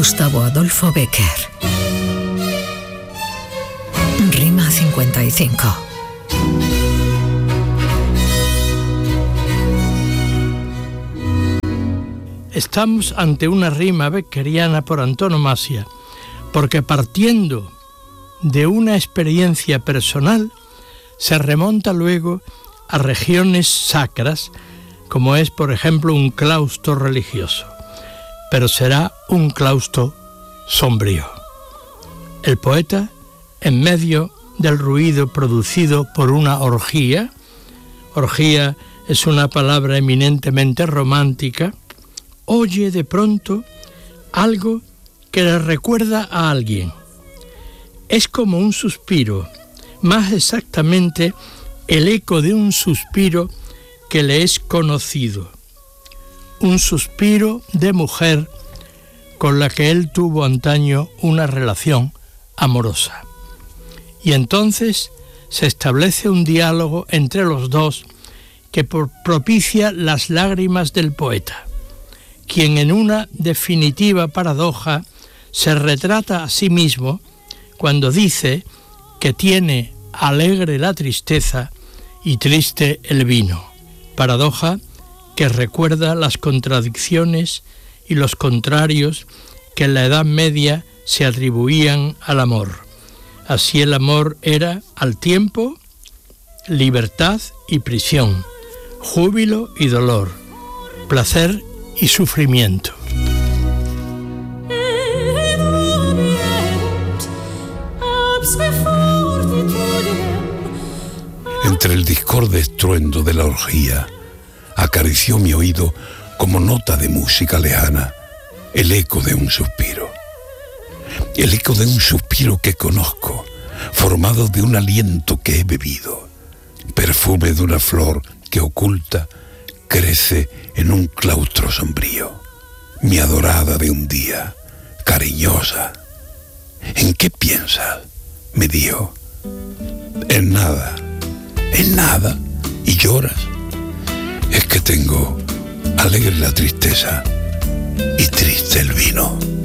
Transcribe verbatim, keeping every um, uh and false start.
Gustavo Adolfo Bécquer. Rima cincuenta y cinco. Estamos ante una rima beckeriana por antonomasia, porque partiendo de una experiencia personal, se remonta luego a regiones sacras, como es, por ejemplo, un claustro religioso, pero será un claustro sombrío. El poeta, en medio del ruido producido por una orgía, orgía es una palabra eminentemente romántica, oye de pronto algo que le recuerda a alguien. Es como un suspiro, más exactamente el eco de un suspiro que le es conocido. Un suspiro de mujer con la que él tuvo antaño una relación amorosa. Y entonces se establece un diálogo entre los dos que propicia las lágrimas del poeta, quien en una definitiva paradoja se retrata a sí mismo cuando dice que tiene alegre la tristeza y triste el vino. Paradoja que recuerda las contradicciones y los contrarios que en la Edad Media se atribuían al amor. Así el amor era al tiempo libertad y prisión, júbilo y dolor, placer y sufrimiento. Entre el discorde estruendo de la orgía, acarició mi oído como nota de música lejana el eco de un suspiro. El eco de un suspiro que conozco, formado de un aliento que he bebido, perfume de una flor que oculta, crece en un claustro sombrío. Mi adorada de un día, cariñosa. ¿En qué piensas?, me dijo. En nada, en nada. ¿Y lloras? Es que tengo alegre la tristeza y triste el vino.